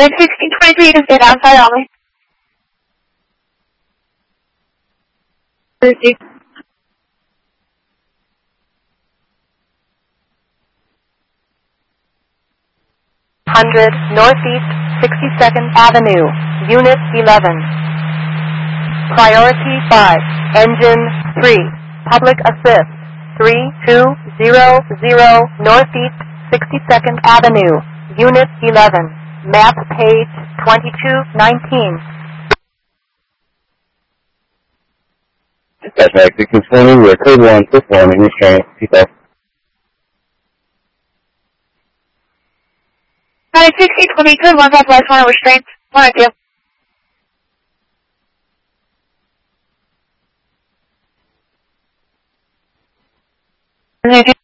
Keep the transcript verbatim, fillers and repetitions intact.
United sixteen twenty-three to get outside only. Lucy. one hundred Northeast sixty-second Avenue, Unit eleven. Priority five, Engine three, Public Assist, three two zero zero Northeast sixty-second Avenue, Unit eleven, map page twenty-two nineteen. Dispatch Mag sixteen twenty, we are code one, performing restraint, seatbelt. United sixteen twenty, code one, Southwest, one restraint, one two. United